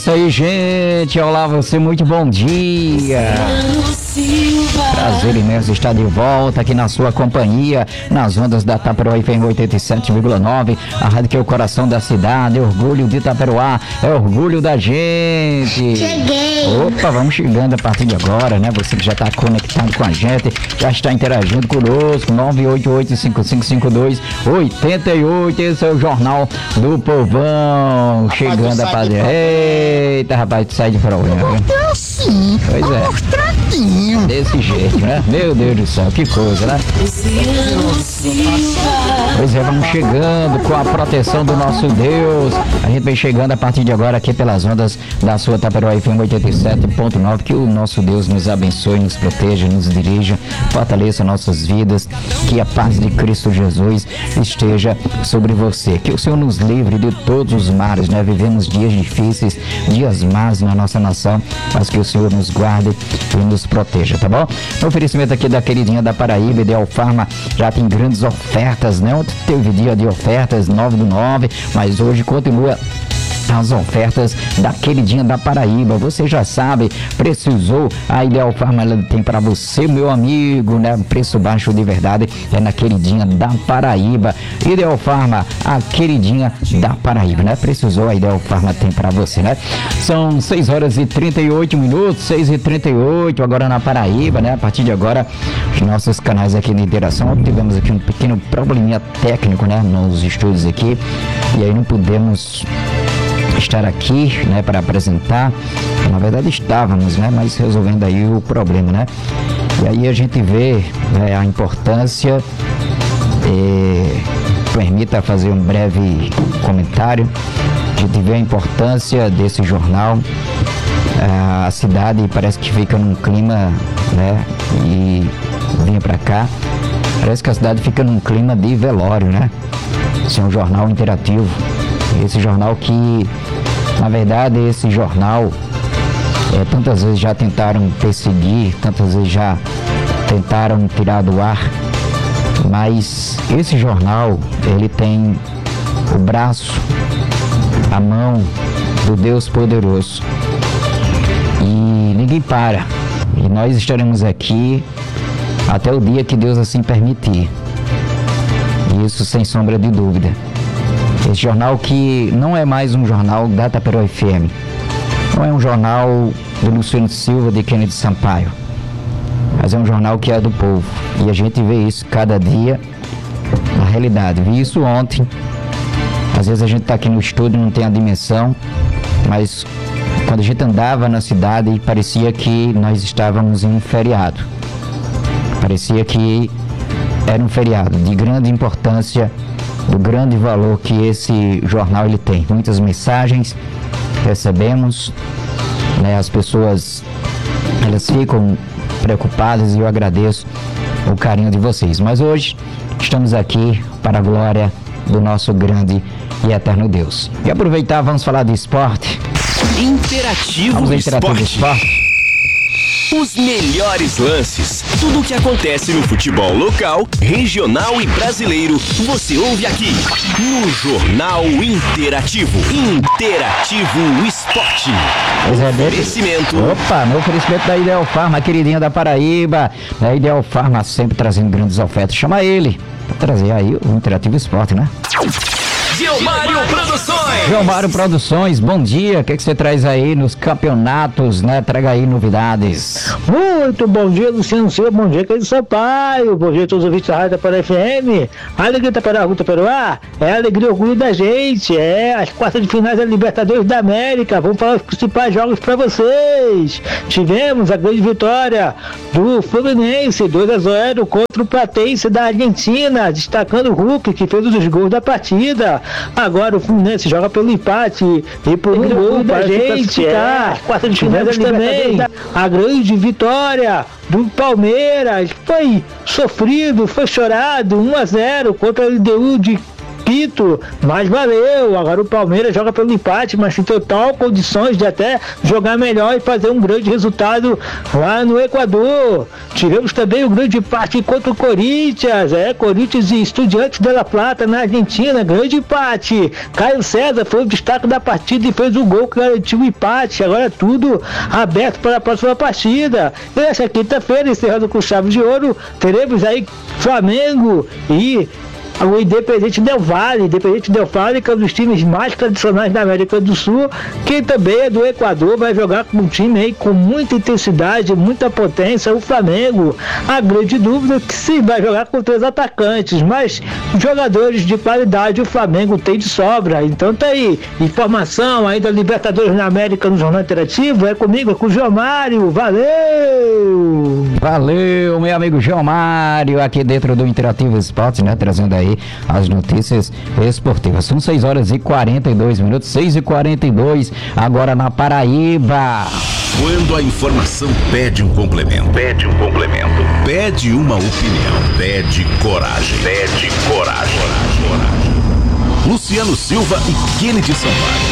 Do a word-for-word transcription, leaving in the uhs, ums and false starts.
Isso aí, gente. Olá, você, muito bom dia. Prazer imenso estar de volta aqui na sua companhia, nas ondas da Itaperuá F M oitenta e sete vírgula nove, a rádio que é o coração da cidade, é orgulho de Itaperuá, é orgulho da gente. Cheguei. Opa, vamos chegando a partir de agora, né? Você que já está conectado com a gente, já está interagindo conosco, nove oito oito, cinco cinco cinco dois, oito oito, esse é o Jornal do Povão, rapaz, chegando a partir... Eita, rapaz, tu sai de problema. Sim, pois é. Mostradinho. Desse jeito, né? Meu Deus do céu, que coisa, né? Pois é, vamos chegando com a proteção do nosso Deus. A gente vem chegando a partir de agora aqui pelas ondas da sua Itaperuá F M oitenta e sete ponto nove. Que o nosso Deus nos abençoe, nos proteja, nos dirija, fortaleça nossas vidas. Que a paz de Cristo Jesus esteja sobre você. Que o Senhor nos livre de todos os males, né? Vivemos dias difíceis, dias más na nossa nação, mas que o Senhor nos guarde e nos proteja, tá bom? No oferecimento aqui da queridinha da Paraíba, Ideal Farma, já tem grandes ofertas, né? Ontem teve dia de ofertas, nove do nove, mas hoje continua as ofertas da queridinha da Paraíba. Você já sabe, precisou, a Ideal Farma ela tem para você, meu amigo, né? Preço baixo de verdade é na queridinha da Paraíba. Ideal Farma, a queridinha da Paraíba, né? Precisou, a Ideal Farma tem para você, né? São seis horas e trinta e oito minutos, seis e trinta e oito agora na Paraíba, né? A partir de agora, os nossos canais aqui de interação, tivemos aqui um pequeno probleminha técnico, né? Nos estúdios aqui, e aí não pudemos estar aqui, né, para apresentar. Na verdade estávamos, né, mas resolvendo aí o problema, né? E aí a gente vê, né, a importância. É, permita fazer um breve comentário. A gente vê a importância desse jornal. A cidade parece que fica num clima, né, e vinha para cá, parece que a cidade fica num clima de velório, né? Esse é um jornal interativo. Esse jornal que, na verdade, esse jornal, é, tantas vezes já tentaram perseguir, tantas vezes já tentaram tirar do ar, mas esse jornal, ele tem o braço, a mão do Deus poderoso, e ninguém para, e nós estaremos aqui até o dia que Deus assim permitir, isso sem sombra de dúvida. Esse jornal que não é mais um jornal da Itaperuá F M, não é um jornal do Luciano Silva, de Kennedy Sampaio, mas é um jornal que é do povo, e a gente vê isso cada dia na realidade. Vi isso ontem, às vezes a gente está aqui no estúdio e não tem a dimensão, mas quando a gente andava na cidade parecia que nós estávamos em um feriado, parecia que era um feriado de grande importância, do grande valor que esse jornal ele tem. Muitas mensagens recebemos, né? As pessoas elas ficam preocupadas e eu agradeço o carinho de vocês. Mas hoje estamos aqui para a glória do nosso grande e eterno Deus. E aproveitar, vamos falar de esporte. Interativo vamos interativo esporte. esporte. Os melhores lances, tudo o que acontece no futebol local, regional e brasileiro, você ouve aqui no Jornal Interativo. Interativo Esporte. Oferecimento. Opa, no oferecimento da Ideal Farma, a queridinha da Paraíba. A Ideal Farma sempre trazendo grandes ofertas. Chama ele para trazer aí o Interativo Esporte, né? Gilmário Produções. Gilmário Produções, bom dia. O que, é que você traz aí nos campeonatos, né? Traga aí novidades. Muito bom dia, Luciano Silva. Bom dia, Cleiton Sampaio. Bom dia a todos os ouvintes da Rádio Itaperuá F M. A alegria da Itaperuá, Itaperuá é a alegria e orgulho da gente. É as quartas de finais da Libertadores da América. Vamos falar os principais jogos para vocês. Tivemos a grande vitória do Fluminense, dois a zero contra o Platense da Argentina, destacando o Hulk, que fez um dos gols da partida. Agora o Fluminense joga pelo empate e por um gol da gente. É, quarta de finais também a grande vitória do Palmeiras. Foi sofrido, foi chorado, um a zero contra a L D U de apito, mas valeu. Agora o Palmeiras joga pelo empate, mas tem total condições de até jogar melhor e fazer um grande resultado lá no Equador. Tivemos também o grande empate contra o Corinthians, é, Corinthians e Estudiantes de La Plata na Argentina, grande empate. Caio César foi o destaque da partida e fez o gol que garantiu o empate. Agora tudo aberto para a próxima partida. E nessa quinta-feira, encerrando com chave de ouro, teremos aí Flamengo e o Independente Del Valle, Independente Del Valle, que é um dos times mais tradicionais da América do Sul, que também é do Equador, vai jogar com um time aí com muita intensidade, muita potência, o Flamengo. A grande dúvida é que se vai jogar com três atacantes, mas jogadores de qualidade o Flamengo tem de sobra. Então tá aí, informação aí da Libertadores na América no Jornal Interativo, é comigo, é com o João Mário, valeu! Valeu, meu amigo João Mário, aqui dentro do Interativo Esportes, né, trazendo aí as notícias esportivas. São seis horas e quarenta e dois minutos, seis e quarenta e dois, agora na Paraíba. Quando a informação pede um complemento, pede um complemento, pede uma opinião, pede coragem, pede coragem. coragem. Luciano Silva e Kennedy Sampaio.